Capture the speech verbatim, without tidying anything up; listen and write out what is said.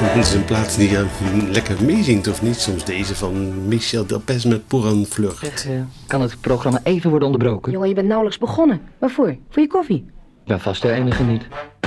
Het is een plaat die uh, lekker meezingt, of niet? Soms deze van Michel Delpech met Pour un fleur. Zeg, uh, kan het programma even worden onderbroken? Jongen, je bent nauwelijks begonnen. Waarvoor? Voor je koffie? Ik ben vast de enige niet.